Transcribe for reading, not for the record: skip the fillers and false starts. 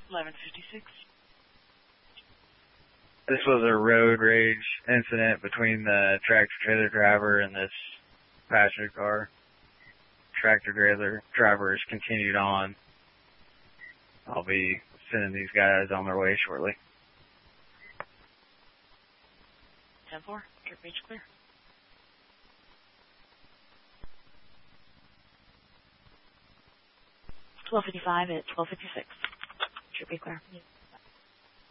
1156. This was a road rage incident between the tractor-trailer driver and this passenger car. Tractor-trailer driver has continued on. I'll be sending these guys on their way shortly. 10-4, trip reach clear. 1255 at 1256. Should be clear.